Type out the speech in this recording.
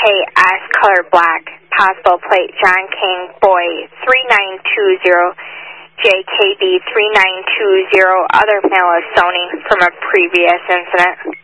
JKS color black, possible plate John King Boy 3920, JKB 3920, other panel is Sony from a previous incident.